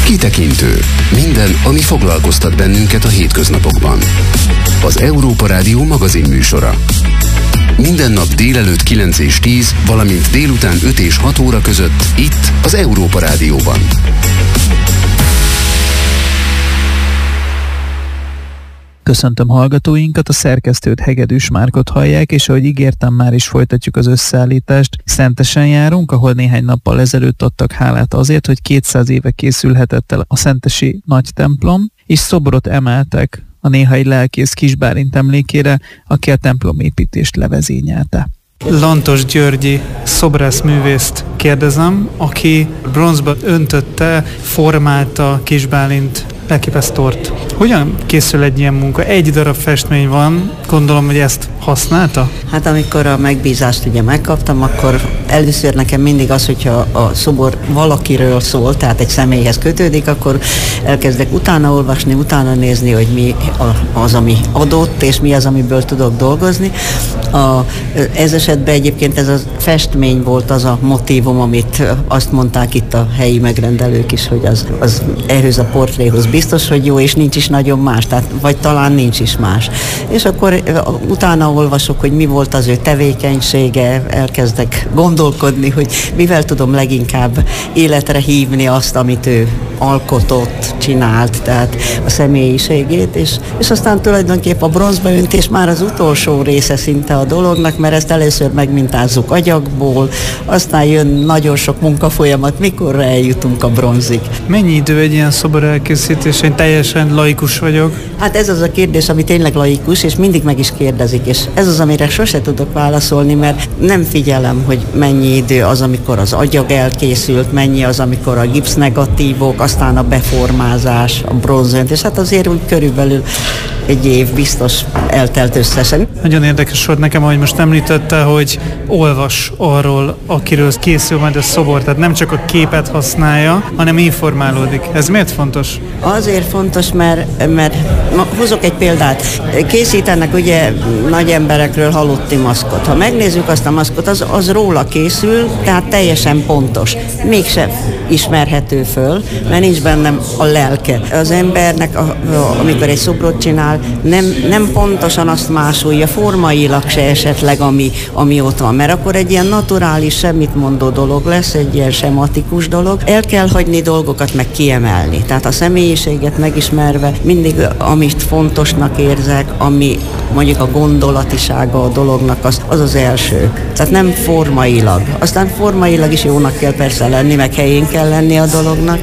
Kitekintő. Minden, ami foglalkoztat bennünket a hétköznapokban. Az Európa Rádió magazinműsora. Minden nap délelőtt 9 és 10, valamint délután 5 és 6 óra között itt az Európa Rádióban. Köszöntöm hallgatóinkat, a szerkesztőt, Hegedűs Márkot hallják, és ahogy ígértem, már is folytatjuk az összeállítást. Szentesen járunk, ahol néhány nappal ezelőtt adtak hálát azért, hogy 200 éve készülhetett el a szentesi nagy templom, és szobrot emeltek a néhai lelkész Kis Bálint emlékére, aki a templomépítést levezényelte. Lantos Györgyi szobrászművészt kérdezem, aki bronzba öntötte, formálta Kis Bálint lelkipásztort. Hogyan készül egy ilyen munka? Egy darab festmény van, gondolom, hogy ezt használta? Hát amikor a megbízást ugye megkaptam, akkor először nekem mindig az, hogyha a szobor valakiről szól, tehát egy személyhez kötődik, akkor elkezdek utána olvasni, utána nézni, hogy mi az, ami adott, és mi az, amiből tudok dolgozni. Ez esetben egyébként ez a festmény volt az a motívum, amit azt mondták itt a helyi megrendelők is, hogy az ehhez a portréhoz biztos, hogy jó, és nincs is nagyon más, tehát, vagy talán nincs is más. És akkor utána olvasok, hogy mi volt az ő tevékenysége, elkezdek gondolkodni, hogy mivel tudom leginkább életre hívni azt, amit ő alkotott, csinált, tehát a személyiségét, és aztán tulajdonképpen a bronzbeöntés már az utolsó része szinte a dolognak, mert ezt először megmintázzuk agyagból, aztán jön nagyon sok munkafolyamat, mikorra eljutunk a bronzig. Mennyi idő egy ilyen szobor elkészítés? Én teljesen laikus vagyok. Hát ez az a kérdés, ami tényleg laikus, és mindig meg is kérdezik, és ez az, amire sose tudok válaszolni, mert nem figyelem, hogy mennyi idő az, amikor az agyag elkészült, mennyi az, amikor a gipsznegatívok, aztán a beformázás, a bronzöntés, hát azért úgy körülbelül egy év biztos eltelt összesen. Nagyon érdekes volt nekem, ahogy most említette, hogy olvas arról, akiről készül majd a szobor, tehát nem csak a képet használja, hanem informálódik. Ez miért fontos? Azért fontos, mert hozok egy példát. Készítenek ugye nagy emberekről halotti maszkot. Ha megnézzük azt a maszkot, az róla készül, tehát teljesen pontos. Mégse ismerhető föl, mert nincs bennem a lelke. Az embernek, amikor egy szobrot csinál, nem pontosan azt másolja, formailag se esetleg, ami ott van, mert akkor egy ilyen naturális, semmit mondó dolog lesz, egy ilyen sematikus dolog. El kell hagyni dolgokat, meg kiemelni. Tehát a személyiséget megismerve mindig, amit fontosnak érzek, ami mondjuk a gondolatisága a dolognak, az első. Tehát nem formailag. Aztán formailag is jónak kell persze lenni, meg helyén kell lenni a dolognak,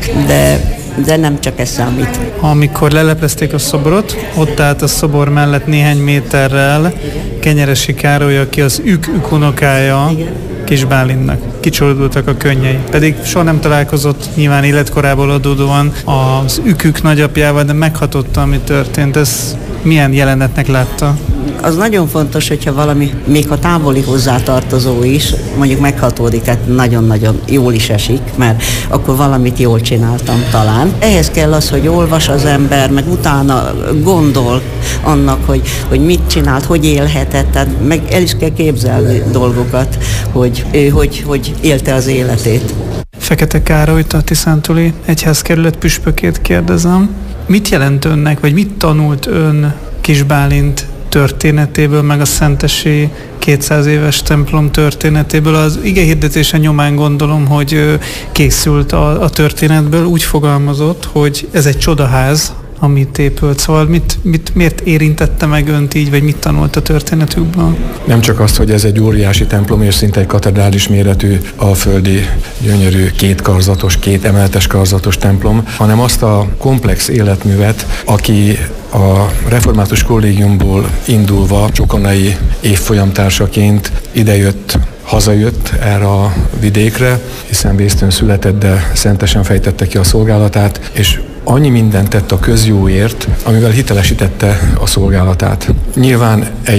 de nem csak ez számít. Amikor leleplezték a szobrot, ott állt a szobor mellett néhány méterrel Kenyeresi Károly, aki az ük unokája Kis Bálintnak. Kicsordultak a könnyei. Pedig soha nem találkozott nyilván életkorából adódóan az ükük nagyapjával, de meghatotta, ami történt. Ez milyen jelenetnek látta? Az nagyon fontos, hogyha valami, még ha távoli hozzátartozó is, mondjuk meghatódik, tehát nagyon-nagyon jól is esik, mert akkor valamit jól csináltam talán. Ehhez kell az, hogy olvas az ember, meg utána gondol annak, hogy mit csinált, hogy élhetett, tehát meg el is kell képzelni dolgokat, hogy ő hogy élte az életét. Fekete Károlyt, a Tiszántúli egyházkerület püspökét kérdezem. Mit jelent önnek, vagy mit tanult ön Kis Bálint történetéből, meg a szentesi 200 éves templom történetéből? Az igehirdetése nyomán gondolom, hogy készült a történetből, úgy fogalmazott, hogy ez egy csodaház, amit épült. Szóval miért érintette meg önt így, vagy mit tanult a történetükből? Nem csak azt, hogy ez egy óriási templom, és szinte egy katedrális méretű, alföldi, gyönyörű, két emeletes karzatos templom, hanem azt a komplex életművet, aki a református kollégiumból indulva csokonai évfolyamtársaként idejött, hazajött erre a vidékre, hiszen Vésztőn született, de szentesen fejtette ki a szolgálatát, és annyi mindent tett a közjóért, amivel hitelesítette a szolgálatát. Nyilván egy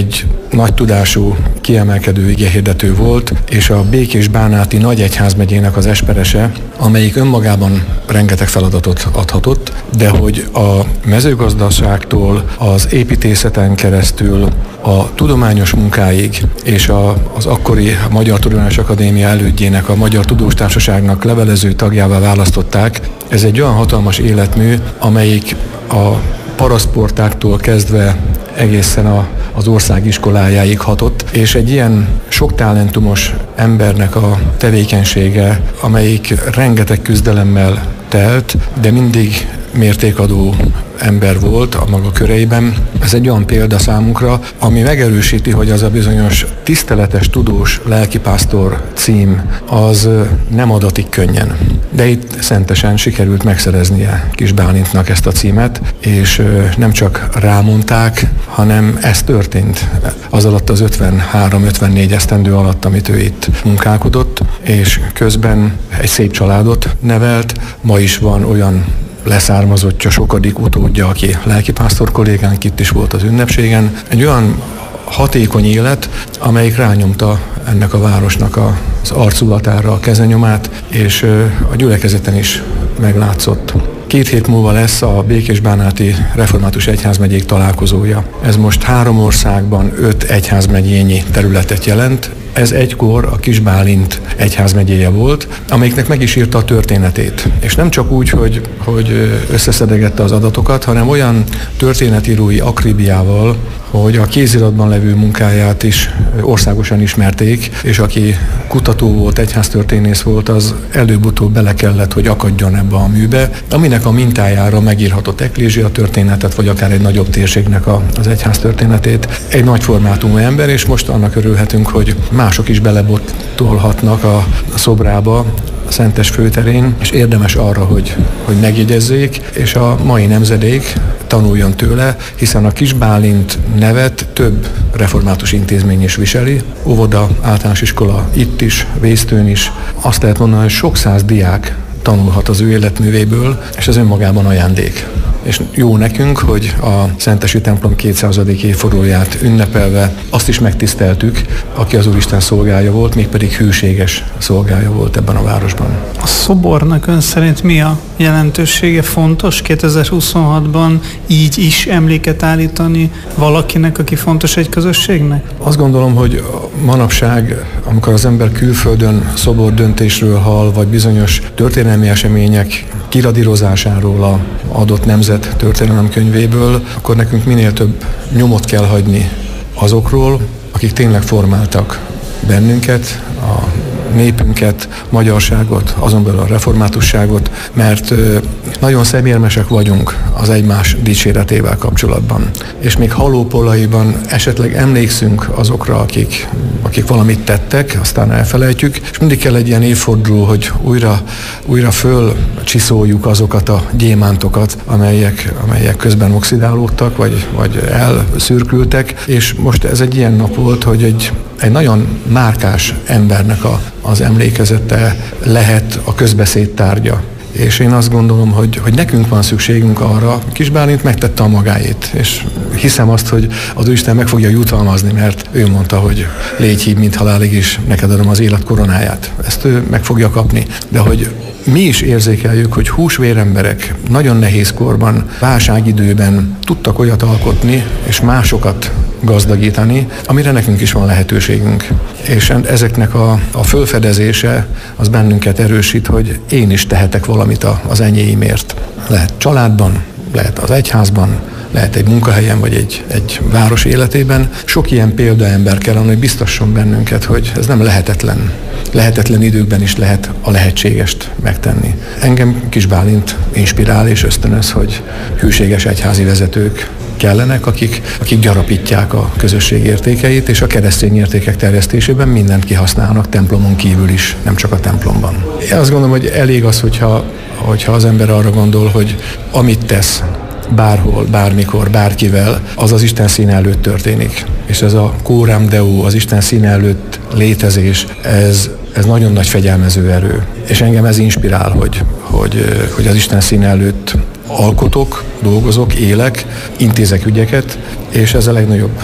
nagy tudású, kiemelkedő igehirdető volt, és a Békés-Bánáti Nagyegyházmegyének az esperese, amelyik önmagában rengeteg feladatot adhatott, de hogy a mezőgazdaságtól az építészeten keresztül a tudományos munkáig és az akkori Magyar Tudományos Akadémia elődjének, a Magyar Tudós Társaságnak levelező tagjává választották. Ez egy olyan hatalmas életmű, amelyik a parasztportáktól kezdve egészen az ország iskolájáig hatott, és egy ilyen sok talentumos embernek a tevékenysége, amelyik rengeteg küzdelemmel telt, de mindig mértékadó ember volt a maga köreiben. Ez egy olyan példa számunkra, ami megerősíti, hogy az a bizonyos tiszteletes tudós lelkipásztor cím az nem adatik könnyen. De itt szentesen sikerült megszereznie Kis Bálintnak ezt a címet, és nem csak rámondták, hanem ez történt az alatt az 53-54 esztendő alatt, amit ő itt munkálkodott, és közben egy szép családot nevelt. Ma is van olyan leszármazottja, sokadik utódja, aki lelkipásztor kollégánk, itt is volt az ünnepségen. Egy olyan hatékony élet, amelyik rányomta ennek a városnak az arculatára a kezenyomát, és a gyülekezeten is meglátszott. 2 hét múlva lesz a Békés-Bánáti Református Egyházmegyék találkozója. Ez most 3 országban 5 egyházmegyényi területet jelent. Ez egykor a Kis Bálint egyházmegyéje volt, amelyiknek meg is írta a történetét. És nem csak úgy, hogy összeszedegette az adatokat, hanem olyan történetírói akribiával, hogy a kéziratban levő munkáját is országosan ismerték, és aki kutató volt, egyháztörténész volt, az előbb-utóbb bele kellett, hogy akadjon ebbe a műbe, aminek a mintájára megírhatott eklézsia történetet, vagy akár egy nagyobb térségnek az egyház történetét. Egy nagy formátumú ember, és most annak örülhetünk, hogy mások is belebottolhatnak a szobrába, a Szentes főterén, és érdemes arra, hogy megjegyezzék, és a mai nemzedék tanuljon tőle, hiszen a Kis Bálint nevet több református intézmény is viseli, óvoda, általános iskola itt is, Vésztőn is. Azt lehet mondani, hogy sok száz diák tanulhat az ő életművéből, és ez önmagában ajándék. És jó nekünk, hogy a Szentesi templom 200. évfordulóját ünnepelve azt is megtiszteltük, aki az Úristen szolgája volt, mégpedig hűséges szolgája volt ebben a városban. A szobornak ön szerint mi a jelentősége? Fontos 2026-ban így is emléket állítani valakinek, aki fontos egy közösségnek? Azt gondolom, hogy manapság, amikor az ember külföldön szobor döntésről hall, vagy bizonyos történelmi események kiradírozásáról a adott nemzet történelemkönyvéből, akkor nekünk minél több nyomot kell hagyni azokról, akik tényleg formáltak bennünket, a népünket, magyarságot, azon belül a reformátusságot, mert nagyon szemérmesek vagyunk az egymás dicséretével kapcsolatban. És még halópolaiban esetleg emlékszünk azokra, akik valamit tettek, aztán elfelejtjük, és mindig kell egy ilyen évforduló, hogy újra fölcsiszoljuk azokat a gyémántokat, amelyek közben oxidálódtak, vagy elszürkültek, és most ez egy ilyen nap volt, hogy egy nagyon márkás embernek az emlékezete lehet a közbeszéd tárgya. És én azt gondolom, hogy nekünk van szükségünk arra, Kis Bálint megtette a magáét, és hiszem azt, hogy az Úristen meg fogja jutalmazni, mert ő mondta, hogy légy hív, mint halálig is, neked adom az élet koronáját. Ezt ő meg fogja kapni. De hogy mi is érzékeljük, hogy húsvéremberek nagyon nehéz korban, válságidőben tudtak olyat alkotni, és másokat gazdagítani, amire nekünk is van lehetőségünk. És ezeknek a fölfedezése az bennünket erősít, hogy én is tehetek valamit az enyéimért. Lehet családban, lehet az egyházban, lehet egy munkahelyen, vagy egy város életében. Sok ilyen példaember kellene, hogy biztasson bennünket, hogy ez nem lehetetlen. Lehetetlen időkben is lehet a lehetségest megtenni. Engem Kis Bálint inspirál és ösztönöz, hogy hűséges egyházi vezetők kellenek, akik gyarapítják a közösség értékeit, és a keresztény értékek terjesztésében mindent kihasználnak templomon kívül is, nem csak a templomban. Én azt gondolom, hogy elég az, hogyha az ember arra gondol, hogy amit tesz, bárhol, bármikor, bárkivel, az Isten színe előtt történik. És ez a coram Deo, az Isten színe előtt létezés, ez nagyon nagy fegyelmező erő. És engem ez inspirál, hogy az Isten színe előtt alkotok, dolgozok, élek, intézek ügyeket, és ez a legnagyobb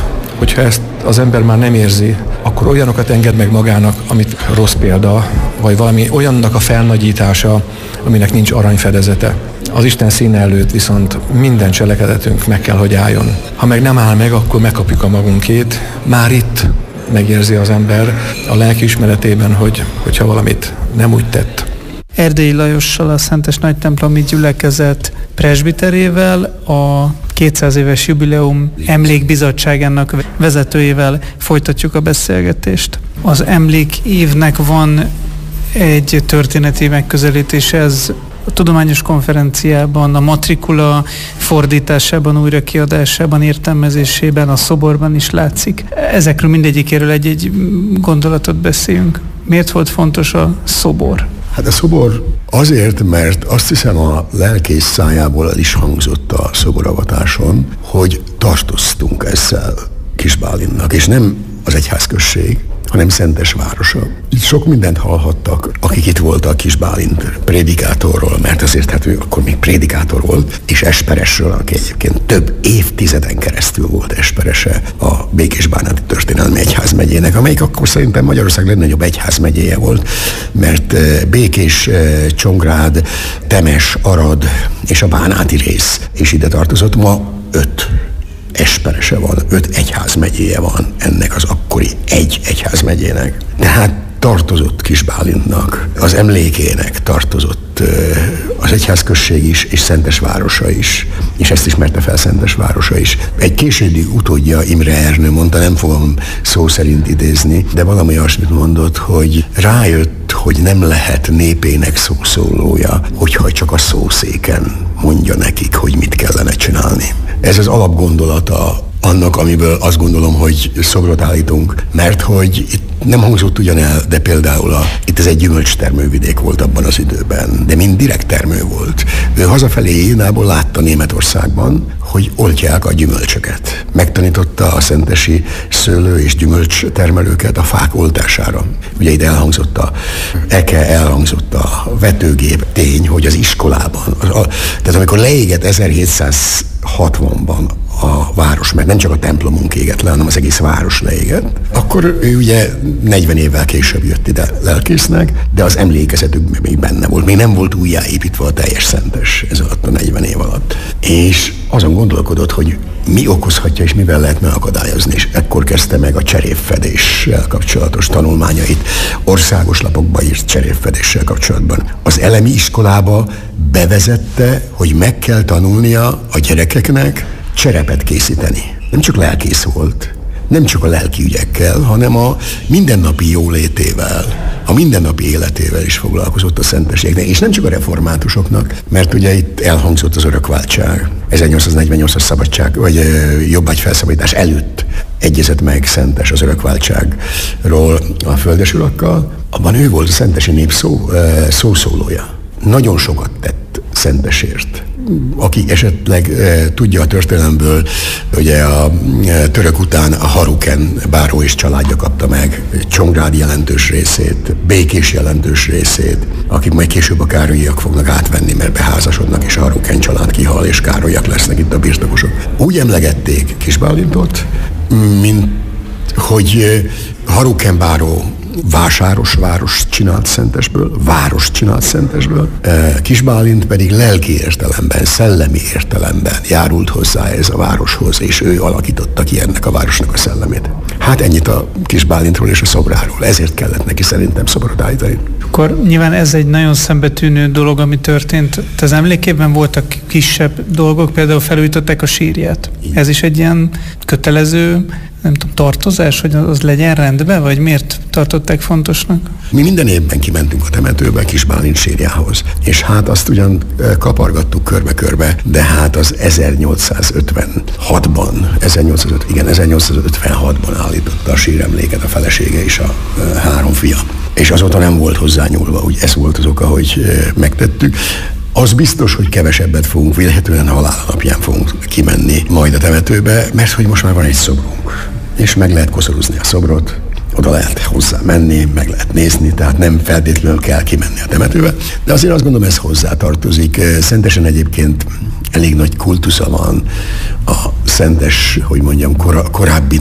hogyha ezt az ember már nem érzi, akkor olyanokat enged meg magának, amit rossz példa, vagy valami olyannak a felnagyítása, aminek nincs aranyfedezete. Az Isten színe előtt viszont minden cselekedetünk meg kell, hogy álljon. Ha meg nem áll meg, akkor megkapjuk a magunkét. Már itt megérzi az ember a lelkiismeretében, hogyha valamit nem úgy tett. Erdélyi Lajossal, a Szentes Nagytemplomi Gyülekezet presbiterével, a 200 éves jubileum emlékbizottságának vezetőjével folytatjuk a beszélgetést. Az emlékévnek van egy történeti megközelítés, ez a tudományos konferenciában, a matrikula fordításában, újrakiadásában, értelmezésében, a szoborban is látszik. Ezekről mindegyikéről egy gondolatot beszéljünk. Miért volt fontos a szobor? Hát a szobor azért, mert azt hiszem a lelkész szájából el is hangzott a szoboravatáson, hogy tartoztunk ezzel Kisbálinnak, és nem az egyházközség, hanem Szentes városa. Itt sok mindent hallhattak, akik itt voltak Kisbálint prédikátorról, mert azért hát ő akkor még prédikátor volt, és esperesről, aki egyébként több évtizeden keresztül volt esperese a Békés-Bánáti Történelmi Egyházmegyének, amelyik akkor szerintem Magyarország legnagyobb egyházmegyéje volt, mert Békés, Csongrád, Temes, Arad és a bánáti rész is ide tartozott. Ma 5 esperese van, 5 egyházmegyéje van ennek az akkori egy egyházmegyének. Tehát tartozott Kisbálintnak, az emlékének tartozott az egyházközség is, és Szentesvárosa is, és ezt ismerte fel Szentesvárosa is. Egy későbbi utódja, Imre Ernő mondta, nem fogom szó szerint idézni, de valami olyasmit mondott, hogy rájött, hogy nem lehet népének szószólója, hogyha csak a szószéken mondja nekik, hogy mit kellene csinálni. Ez az alapgondolata annak, amiből azt gondolom, hogy szobrot állítunk, mert hogy itt nem hangzott ugyan el, de például itt ez egy gyümölcstermővidék volt abban az időben, de mind direkt termő volt. Ő hazafelé Jénából látta Németországban, hogy oltják a gyümölcsöket. Megtanította a szentesi szőlő- és gyümölcstermelőket a fák oltására. Ugye ide elhangzott a eke, elhangzott a vetőgép. Tény, hogy az iskolában, tehát amikor leégett 1760-ban a város, mert nem csak a templomunk égett le, hanem az egész város leégett, akkor ő ugye 40 évvel később jött ide lelkésznek, de az emlékezetükben még benne volt. Még nem volt újjáépítve a teljes Szentes ez alatt a 40 év alatt. És azon gondolkodott, hogy mi okozhatja és mivel lehet megakadályozni, és ekkor kezdte meg a cserépfedéssel kapcsolatos tanulmányait, országos lapokba írt cserépfedéssel kapcsolatban. Az elemi iskolába bevezette, hogy meg kell tanulnia a gyerekeknek cserepet készíteni. Nem csak lelkész volt, nem csak a lelki ügyekkel, hanem a mindennapi jólétével, a mindennapi életével is foglalkozott a Szentességnek, és nem csak a reformátusoknak, mert ugye itt elhangzott az örökváltság, 1848-as szabadság, vagy jobbágyfelszabadítás előtt egyezett meg Szentes az örökváltságról a földesurakkal. Abban ő volt a szentesi nép szószólója. Nagyon sokat tett Szentesért. Aki esetleg tudja a történelemből, ugye a török után a Haruken báró és családja kapta meg Csongrád jelentős részét, Békés jelentős részét, akik majd később a Károlyiak fognak átvenni, mert beházasodnak, és a Haruken család kihal, és Károlyiak lesznek itt a birtokosok. Úgy emlegették Kisbálintot, mint hogy Haruken báró város csinált Szentesből, Kisbálint pedig lelki értelemben, szellemi értelemben járult hozzá ez a városhoz, és ő alakította ki ennek a városnak a szellemét. Hát ennyit a Kisbálintról és a szobráról, ezért kellett neki szerintem szobrot állítani. Akkor nyilván ez egy nagyon szembetűnő dolog, ami történt. Az emlékében voltak kisebb dolgok, például felújították a sírját. Ez is egy ilyen kötelező, nem tudom, tartozás, hogy az legyen rendben, vagy miért tartották fontosnak? Mi minden évben kimentünk a temetőbe Kisbálint sírjához, és hát azt ugyan kapargattuk körbe-körbe, de hát az 1856-ban állította a síremléket a felesége és a 3 fia. És azóta nem volt hozzányúlva, úgy ez volt az oka, hogy megtettük. Az biztos, hogy kevesebbet fogunk, vélhetően halál napján fogunk kimenni majd a temetőbe, mert hogy most már van egy szobrunk, és meg lehet koszorúzni a szobrot, oda lehet hozzá menni, meg lehet nézni, tehát nem feltétlenül kell kimenni a temetőbe, de azért azt gondolom, ez hozzátartozik. Szentesen egyébként elég nagy kultusza van a Szentes, hogy mondjam, korábbi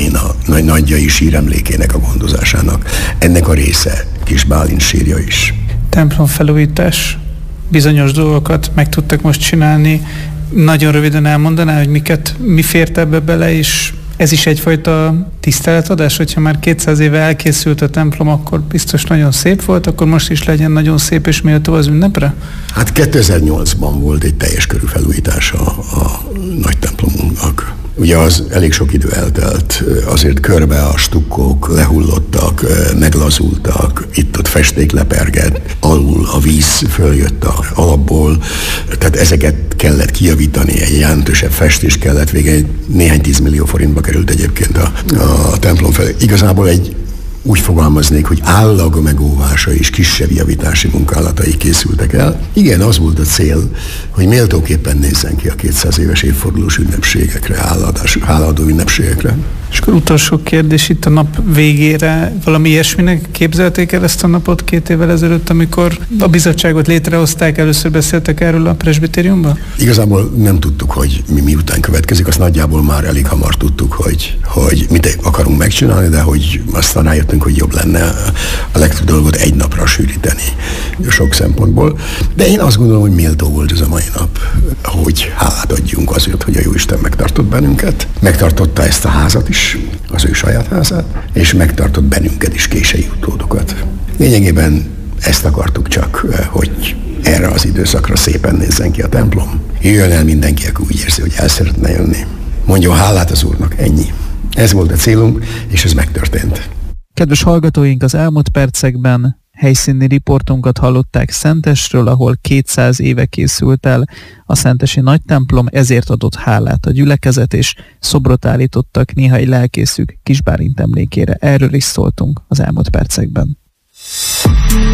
nagyjai síremlékének a gondozásának. Ennek a része Kis Bálint sírja is. Templomfelújítás. Bizonyos dolgokat meg tudtak most csinálni. Nagyon röviden elmondaná, hogy mi fért ebbe bele, és ez is egyfajta tiszteletadás, hogyha már 200 éve elkészült a templom, akkor biztos nagyon szép volt, akkor most is legyen nagyon szép és méltó az ünnepre? Hát 2008-ban volt egy teljes körű felújítása a nagy templomunknak. Ugye az elég sok idő eltelt, azért körbe a stukkók lehullottak, meglazultak, itt-ott festék lepergett, alul a víz följött a alapból, tehát ezeket kellett kijavítani, egy jelentősebb festés kellett vége, néhány 10 millió forintba került egyébként a templom felé. Igazából úgy fogalmaznék, hogy állag megóvása és kisebb javítási munkálatai készültek el. Igen, az volt a cél, hogy méltóképpen nézzen ki a 200 éves évfordulós ünnepségekre, hálaadó ünnepségekre. És akkor utolsó kérdés itt a nap végére. Valami ilyesminek képzelték el ezt a napot 2 évvel ezelőtt, amikor a bizottságot létrehozták, először beszéltek erről a presbitériumban? Igazából nem tudtuk, hogy mi után következik, azt nagyjából már elég hamar tudtuk, hogy mit akarunk megcsinálni, de hogy aztán rájöttünk, hogy jobb lenne a legtöbb dolgot egy napra sűríteni sok szempontból. De én azt gondolom, hogy méltó volt ez a mai nap, hogy hálát adjunk azért, hogy a Jóisten megtartott bennünket, megtartotta ezt a házat is, az ő saját házát, és megtartott bennünket is, késői utódokat. Lényegében ezt akartuk csak, hogy erre az időszakra szépen nézzen ki a templom. Jöjjön el mindenki, aki úgy érzi, hogy el szeretne jönni. Mondjon hálát az Úrnak, ennyi. Ez volt a célunk, és ez megtörtént. Kedves hallgatóink, az elmúlt percekben helyszíni riportunkat hallották Szentesről, ahol 200 éve készült el a szentesi nagy templom, ezért adott hálát a gyülekezet, és szobrot állítottak néhai lelkészük Kis Bálint emlékére. Erről is szóltunk az elmúlt percekben.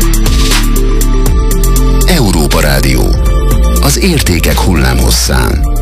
Európa Rádió. Az értékek hullámhosszán.